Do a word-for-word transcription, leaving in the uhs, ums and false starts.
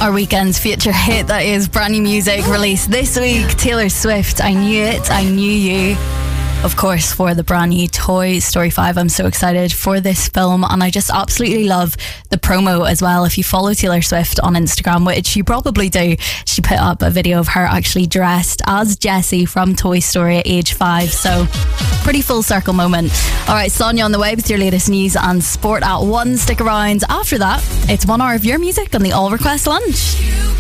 Our weekend's future hit, that is brand new music released this week. Taylor Swift, I Knew It, I Knew You. Of course, for the brand new Toy Story five. I'm so excited for this film, and I just absolutely love the promo as well. If you follow Taylor Swift on Instagram, which you probably do, she put up a video of her actually dressed as Jessie from Toy Story at age five. So pretty full circle moment. Alright, Sonia on the way with your latest news and sport at one. Stick around. After that, it's one hour of your music on the All Request Lunch.